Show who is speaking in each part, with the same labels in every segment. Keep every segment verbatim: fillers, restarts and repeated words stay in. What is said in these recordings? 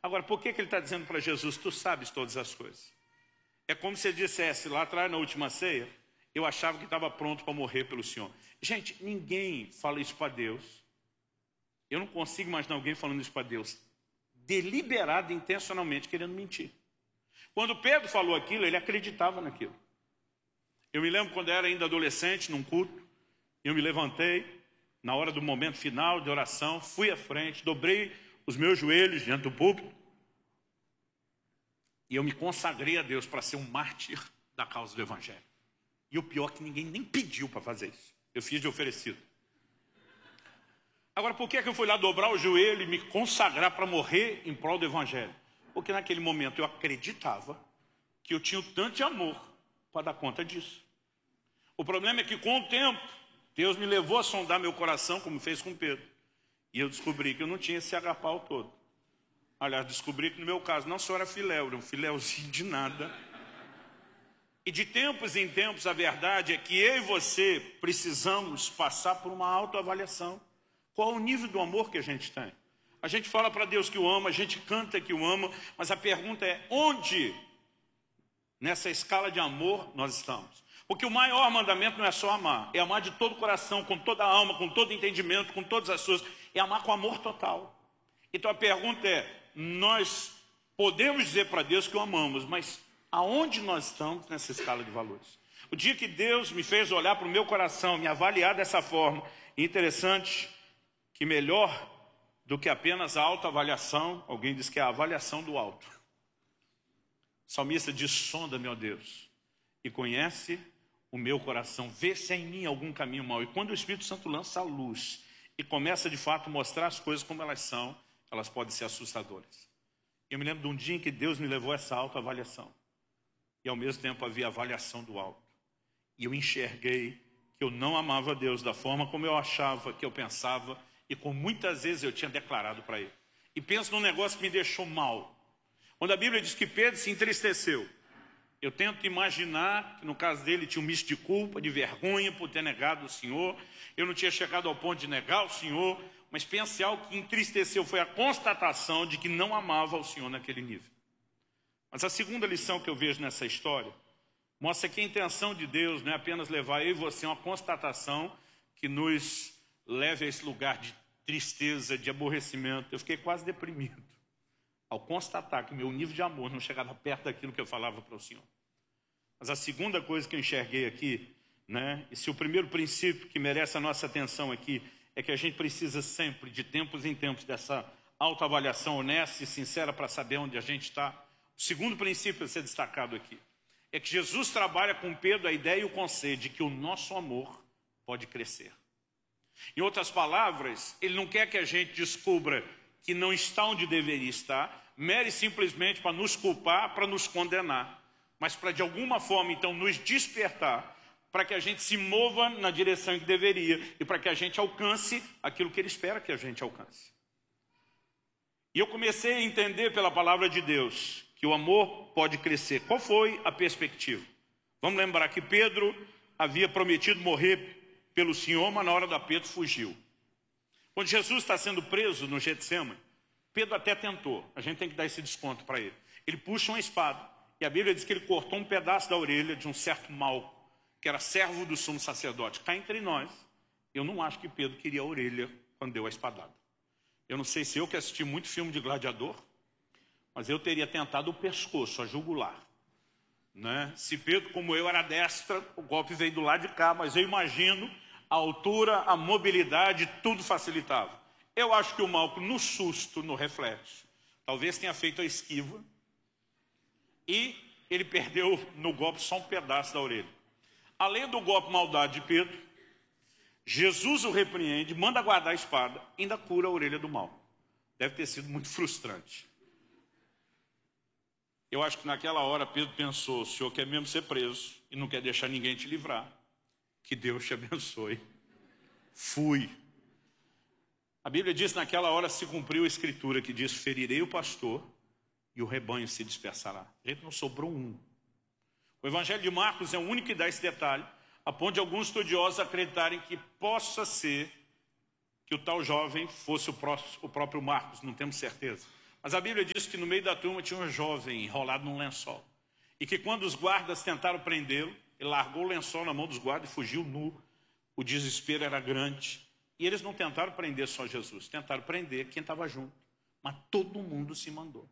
Speaker 1: Agora, por que, que ele está dizendo para Jesus, tu sabes todas as coisas? É como se ele dissesse, lá atrás na última ceia, eu achava que estava pronto para morrer pelo Senhor. Gente, ninguém fala isso para Deus. Eu não consigo imaginar alguém falando isso para Deus, deliberado e intencionalmente, querendo mentir. Quando Pedro falou aquilo, ele acreditava naquilo. Eu me lembro quando eu era ainda adolescente, num culto, eu me levantei, na hora do momento final de oração, fui à frente, dobrei os meus joelhos diante do púlpito, e eu me consagrei a Deus para ser um mártir da causa do Evangelho. E o pior é que ninguém nem pediu para fazer isso. Eu fiz de oferecido. Agora, por que é que eu fui lá dobrar o joelho e me consagrar para morrer em prol do Evangelho? Porque naquele momento eu acreditava que eu tinha o tanto de amor para dar conta disso. O problema é que com o tempo, Deus me levou a sondar meu coração, como fez com Pedro. E eu descobri que eu não tinha esse agapau todo. Aliás, descobri que no meu caso não só era filéu, era um filéuzinho de nada. E de tempos em tempos, a verdade é que eu e você precisamos passar por uma autoavaliação. Qual o nível do amor que a gente tem? A gente fala para Deus que o ama, a gente canta que o ama, mas a pergunta é, onde nessa escala de amor nós estamos? Porque o maior mandamento não é só amar, é amar de todo o coração, com toda a alma, com todo entendimento, com todas as suas, é amar com amor total. Então a pergunta é, nós podemos dizer para Deus que o amamos, mas aonde nós estamos nessa escala de valores? O dia que Deus me fez olhar para o meu coração, me avaliar dessa forma, interessante que melhor do que apenas a autoavaliação, alguém diz que é a avaliação do alto. O salmista diz, sonda, meu Deus, e conhece o meu coração, vê se há em mim algum caminho mau. E quando o Espírito Santo lança a luz e começa de fato a mostrar as coisas como elas são, elas podem ser assustadoras. Eu me lembro de um dia em que Deus me levou a essa autoavaliação. E ao mesmo tempo havia avaliação do alto. E eu enxerguei que eu não amava Deus da forma como eu achava, que eu pensava, e como muitas vezes eu tinha declarado para ele. E penso num negócio que me deixou mal. Quando a Bíblia diz que Pedro se entristeceu, eu tento imaginar que no caso dele tinha um misto de culpa, de vergonha por ter negado o Senhor. Eu não tinha chegado ao ponto de negar o Senhor, mas pense algo que entristeceu, foi a constatação de que não amava o Senhor naquele nível. Mas a segunda lição que eu vejo nessa história mostra que a intenção de Deus não é apenas levar eu e você a uma constatação que nos leve a esse lugar de tristeza, de aborrecimento. Eu fiquei quase deprimido ao constatar que meu nível de amor não chegava perto daquilo que eu falava para o Senhor. Mas a segunda coisa que eu enxerguei aqui, né, e se o primeiro princípio que merece a nossa atenção aqui é que a gente precisa sempre, de tempos em tempos, dessa autoavaliação honesta e sincera para saber onde a gente está. O segundo princípio a ser destacado aqui é que Jesus trabalha com Pedro a ideia e o conceito de que o nosso amor pode crescer. Em outras palavras, ele não quer que a gente descubra que não está onde deveria estar, mere simplesmente para nos culpar, para nos condenar, mas para de alguma forma então nos despertar, para que a gente se mova na direção que deveria e para que a gente alcance aquilo que ele espera que a gente alcance. E eu comecei a entender pela palavra de Deus que o amor pode crescer. Qual foi a perspectiva? Vamos lembrar que Pedro havia prometido morrer pelo Senhor, mas na hora da Pedro fugiu. Quando Jesus está sendo preso no Getsemane, Pedro até tentou, a gente tem que dar esse desconto para ele. Ele puxa uma espada, e a Bíblia diz que ele cortou um pedaço da orelha de um certo Malco, que era servo do sumo sacerdote. Cá entre nós, eu não acho que Pedro queria a orelha quando deu a espadada. Eu não sei se eu que assisti muito filme de gladiador, mas eu teria tentado o pescoço, a jugular. Né? Se Pedro, como eu, era destra, o golpe veio do lado de cá, mas eu imagino a altura, a mobilidade, tudo facilitava. Eu acho que o Malco, no susto, no reflexo, talvez tenha feito a esquiva e ele perdeu no golpe só um pedaço da orelha. Além do golpe maldade de Pedro, Jesus o repreende, manda guardar a espada, ainda cura a orelha do Malco. Deve ter sido muito frustrante. Eu acho que naquela hora Pedro pensou, o senhor quer mesmo ser preso e não quer deixar ninguém te livrar. Que Deus te abençoe. Fui. A Bíblia diz, naquela hora se cumpriu a escritura que diz, ferirei o pastor e o rebanho se dispersará. Gente, não sobrou um. O Evangelho de Marcos é o único que dá esse detalhe, a ponto de alguns estudiosos acreditarem que possa ser que o tal jovem fosse o, próximo, o próprio Marcos, não temos certeza. Mas a Bíblia diz que no meio da turma tinha um jovem enrolado num lençol. E que quando os guardas tentaram prendê-lo, ele largou o lençol na mão dos guardas e fugiu nu. O desespero era grande. E eles não tentaram prender só Jesus, tentaram prender quem estava junto. Mas todo mundo se mandou.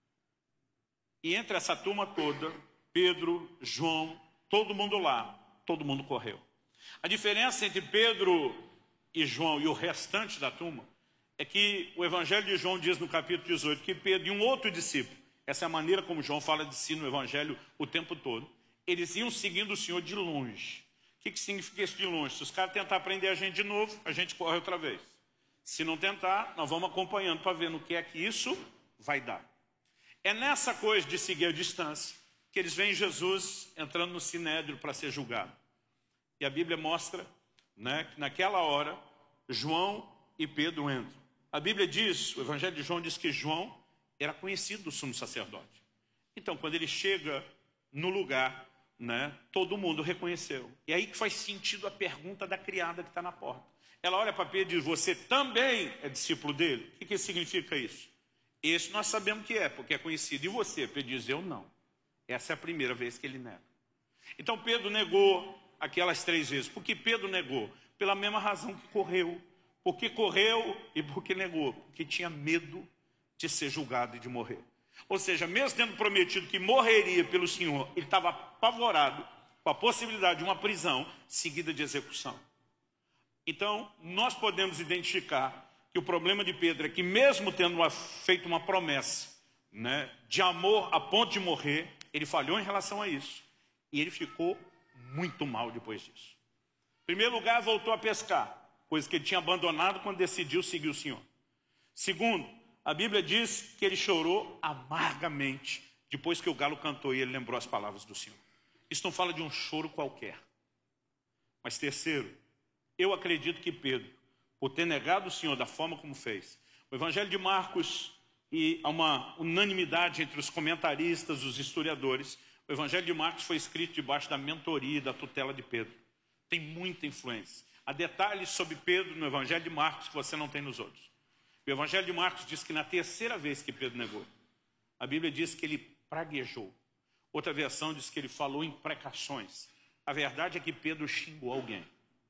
Speaker 1: E entre essa turma toda, Pedro, João, todo mundo lá, todo mundo correu. A diferença entre Pedro e João e o restante da turma é que o Evangelho de João diz no capítulo dezoito que Pedro e um outro discípulo, essa é a maneira como João fala de si no Evangelho o tempo todo, eles iam seguindo o Senhor de longe. O que, que significa isso de longe? Se os caras tentar prender a gente de novo, a gente corre outra vez. Se não tentar, nós vamos acompanhando para ver no que é que isso vai dar. É nessa coisa de seguir a distância que eles veem Jesus entrando no Sinédrio para ser julgado. E a Bíblia mostra, né, que naquela hora, João e Pedro entram. A Bíblia diz, o Evangelho de João diz que João era conhecido do sumo sacerdote. Então, quando ele chega no lugar, né, todo mundo reconheceu. E aí que faz sentido a pergunta da criada que está na porta. Ela olha para Pedro e diz, você também é discípulo dele? O que, que significa isso? Esse nós sabemos que é, porque é conhecido. E você? Pedro diz, eu não. Essa é a primeira vez que ele nega. Então Pedro negou aquelas três vezes. Por que Pedro negou? Pela mesma razão que correu. Porque correu e porque negou. Porque tinha medo de ser julgado e de morrer. Ou seja, mesmo tendo prometido que morreria pelo Senhor, ele estava apavorado com a possibilidade de uma prisão seguida de execução. Então, nós podemos identificar que o problema de Pedro é que mesmo tendo uma, feito uma promessa, né, de amor a ponto de morrer, ele falhou em relação a isso. E ele ficou muito mal depois disso. Em primeiro lugar, voltou a pescar, coisa que ele tinha abandonado quando decidiu seguir o Senhor. Segundo, a Bíblia diz que ele chorou amargamente depois que o galo cantou e ele lembrou as palavras do Senhor. Isso não fala de um choro qualquer. Mas terceiro, eu acredito que Pedro, por ter negado o Senhor da forma como fez, o Evangelho de Marcos, e há uma unanimidade entre os comentaristas, os historiadores, o Evangelho de Marcos foi escrito debaixo da mentoria e da tutela de Pedro. Tem muita influência. Há detalhes sobre Pedro no Evangelho de Marcos que você não tem nos outros. O Evangelho de Marcos diz que na terceira vez que Pedro negou, a Bíblia diz que ele praguejou. Outra versão diz que ele falou imprecações. A verdade é que Pedro xingou alguém.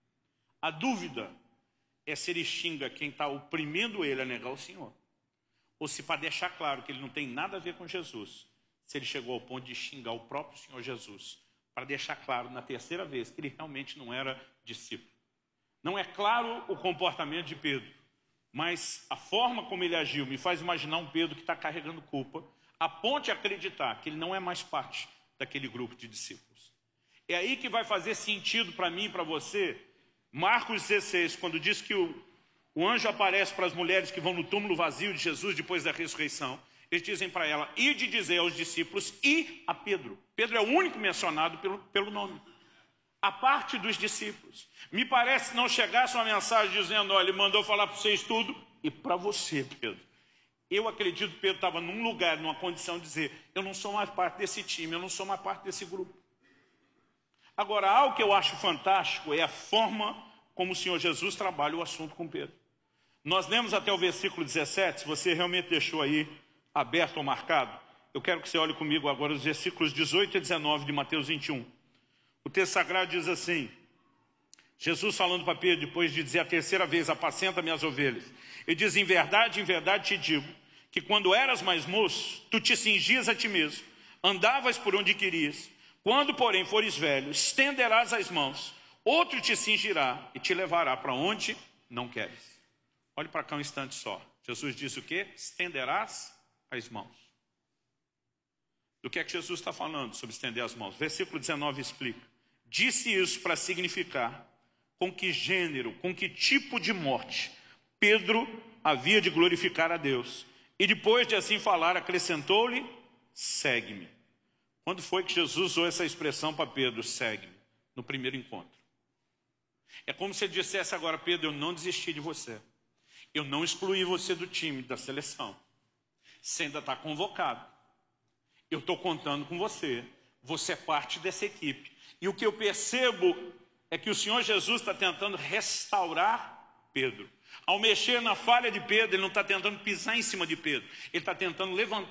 Speaker 1: A dúvida é se ele xinga quem está oprimindo ele a negar o Senhor. Ou se para deixar claro que ele não tem nada a ver com Jesus, se ele chegou ao ponto de xingar o próprio Senhor Jesus, para deixar claro na terceira vez que ele realmente não era discípulo. Não é claro o comportamento de Pedro, mas a forma como ele agiu me faz imaginar um Pedro que está carregando culpa, a ponto de acreditar que ele não é mais parte daquele grupo de discípulos. É aí que vai fazer sentido para mim e para você, Marcos dezesseis, quando diz que o, o anjo aparece para as mulheres que vão no túmulo vazio de Jesus depois da ressurreição. Eles dizem para ela, ide dizer aos discípulos e a Pedro. Pedro é o único mencionado pelo, pelo nome. A parte dos discípulos. Me parece não chegasse uma mensagem dizendo, olha, ele mandou falar para vocês tudo e para você, Pedro. Eu acredito que Pedro estava num lugar, numa condição de dizer, eu não sou mais parte desse time, eu não sou mais parte desse grupo. Agora, algo que eu acho fantástico é a forma como o Senhor Jesus trabalha o assunto com Pedro. Nós lemos até o versículo dezessete, se você realmente deixou aí aberto ou marcado, eu quero que você olhe comigo agora os versículos dezoito e dezenove de Mateus vinte e um. O texto sagrado diz assim, Jesus falando para Pedro, depois de dizer a terceira vez, apacenta minhas ovelhas, ele diz, em verdade, em verdade te digo, que quando eras mais moço, tu te cingias a ti mesmo, andavas por onde querias, quando, porém, fores velho, estenderás as mãos, outro te cingirá e te levará para onde não queres. Olhe para cá um instante só. Jesus disse o quê? Estenderás as mãos. Do que é que Jesus está falando sobre estender as mãos? Versículo dezenove explica. Disse isso para significar com que gênero, com que tipo de morte Pedro havia de glorificar a Deus. E depois de assim falar, acrescentou-lhe, segue-me. Quando foi que Jesus usou essa expressão para Pedro, segue-me? No primeiro encontro. É como se ele dissesse agora, Pedro, eu não desisti de você. Eu não excluí você do time, da seleção. Você ainda está convocado. Eu estou contando com você. Você é parte dessa equipe. E o que eu percebo é que o Senhor Jesus está tentando restaurar Pedro. Ao mexer na falha de Pedro, ele não está tentando pisar em cima de Pedro. Ele está tentando levantar